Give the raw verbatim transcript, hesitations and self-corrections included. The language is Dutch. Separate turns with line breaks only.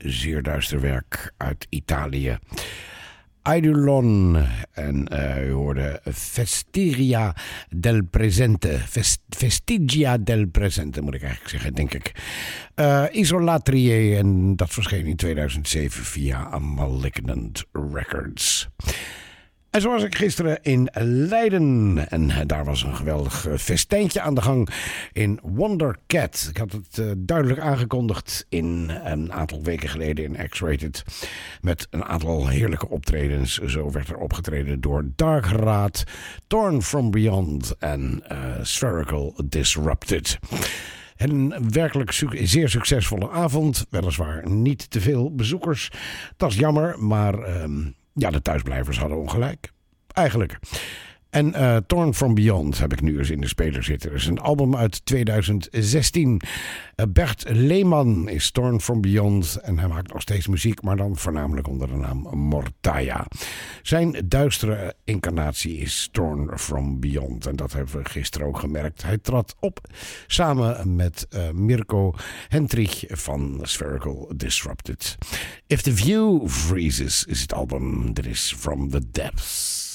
zeer duister werk uit Italië. Eidolon en uh, u hoorde Vestigia del Presente. Vest, Vestigia del Presente moet ik eigenlijk zeggen, denk ik. Uh, Isolatrie en dat verscheen in tweeduizend zeven via Malignant Records. En zo was ik gisteren in Leiden en daar was een geweldig festijntje aan de gang in Wonder Cat. Ik had het uh, duidelijk aangekondigd in een aantal weken geleden in X-Rated met een aantal heerlijke optredens. Zo werd er opgetreden door Darkeraad, Torn from Beyond en uh, Spherical Disrupted. Een werkelijk su- zeer succesvolle avond, weliswaar niet te veel bezoekers. Dat is jammer, maar... Um, Ja, de thuisblijvers hadden ongelijk. Eigenlijk. En uh, Torn from Beyond heb ik nu eens in de speler zitten. Dat is een album uit tweeduizend zestien. Uh, Bert Lehman is Torn from Beyond. En hij maakt nog steeds muziek, maar dan voornamelijk onder de naam Mortaya. Zijn duistere incarnatie is Torn from Beyond. En dat hebben we gisteren ook gemerkt. Hij trad op samen met uh, Mirko Hendrich van Spherical Disrupted. If the View Freezes is het album. That is From the Depths.